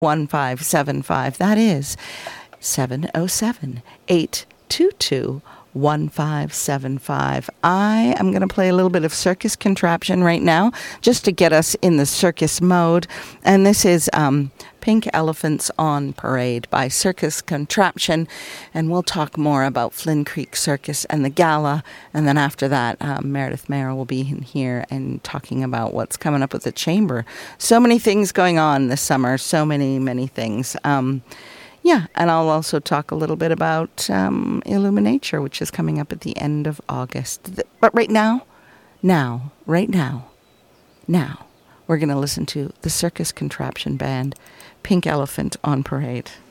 1575. That is 707-822-1575. I am going to play a little bit of Circus Contraption right now, just to get us in the circus mode. And this is Pink Elephants on Parade by Circus Contraption. And we'll talk more about Flynn Creek Circus and the gala. And then after that, Meredith Mayer will be in here and talking about what's coming up with the chamber. So many things going on this summer. So many things. Yeah, and I'll also talk a little bit about Illuminature, which is coming up at the end of August. But right now, we're going to listen to the Circus Contraption Band, Pink Elephant on Parade.